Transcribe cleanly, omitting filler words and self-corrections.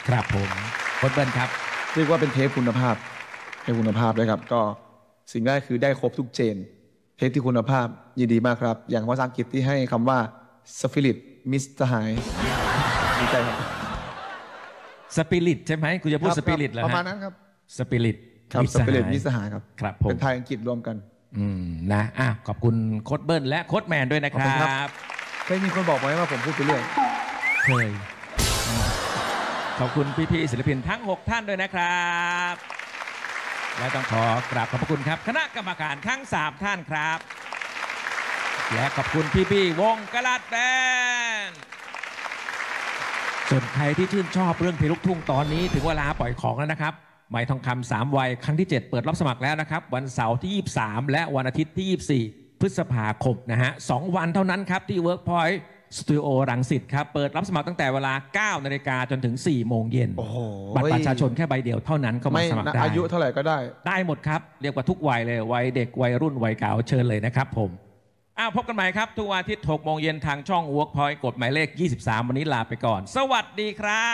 ครับผมโค้ชเบิ้ลครับเรียกว่าเป็นเทปคุณภาพเลยครับก็สิ่งแรกคือได้ครบทุกเจนเทปที่คุณภาพยินดีมากครับอย่างภาษาอังกฤษที่ให้คำว่า Spirit มิตรสหายดีใจครับสปิริตใช่ไหมคุณจะพูดสปิริตเหรอฮะประมาณนั้นครับสปิริตครับสปิริตมิตรสหายครับครับผมเป็นไทยอังกฤษรวมกันนะขอบคุณโค้ชเบิ้ลและโค้ชแมนด้วยนะครับเคยมีคนบอกไว้ว่าผมพูดไปเรื่อยเคยขอบคุณพี่ๆศิลปินทั้ง6ท่านด้วยนะครับและต้องขอกราบขอบพระคุณครับคณะกรรมการทั้ง3ท่านครับและขอบคุณพี่ๆวงกะลัดแบนด์ส่วนใครที่ชื่นชอบเรื่องเพลงลูกทุ่งตอนนี้ถึงเวลาปล่อยของแล้วนะครับไม้ทองคำ3 วัยครั้งที่7เปิดรับสมัครแล้วนะครับวันเสาร์ที่23และวันอาทิตย์ที่24พฤษภาคมนะฮะ2 วันเท่านั้นครับที่ Workpoint Studio รังสิตครับเปิดรับสมัครตั้งแต่เวลา 9 นาฬิกาจนถึง 4 โมงเย็นบัตรประชาชนแค่ใบเดียวเท่านั้นเข้ามาสมัครได้อายุเท่าไหร่ก็ได้หมดครับเรียกว่าทุกวัยเลยวัยเด็กวัยรุ่นวัยเก่าเชิญเลยนะครับผมพบกันใหม่ครับทุกวันอาทิตย์ 6 โมงเย็นทางช่อง Workpoint กดหมายเลข 23 วันนี้ลาไปก่อนสวัสดีครับ